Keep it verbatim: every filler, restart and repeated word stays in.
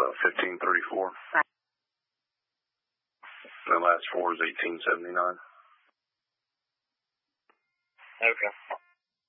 uh, fifteen thirty-four. The last four is eighteen seventy-nine. Okay.